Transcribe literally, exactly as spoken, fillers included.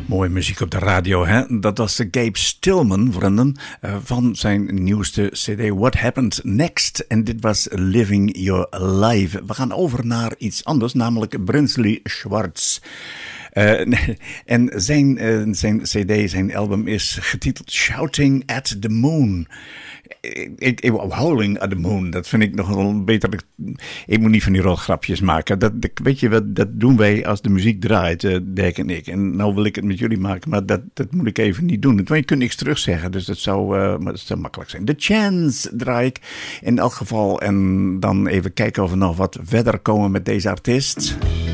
Mooie muziek op de radio, hè? Dat was de Gabe Stillman, vrienden, uh, van zijn nieuwste cd What Happened Next. En dit was Living Your Life. We gaan over naar iets anders, namelijk Brinsley Schwarz. Uh, en zijn, uh, zijn cd, zijn album is getiteld Shouting at the Moon. Ik, ik, Howling at the Moon, dat vind ik nog wel een beter. Ik moet niet van die rotgrapjes maken. Dat, dat, weet je wat, dat doen wij als de muziek draait, uh, Dirk en ik. En nou wil ik het met jullie maken, maar dat, dat moet ik even niet doen. Want je kunt niks terugzeggen, dus dat zou, uh, maar dat zou makkelijk zijn. The Chance draai ik in elk geval. En dan even kijken of we nog wat verder komen met deze artiest.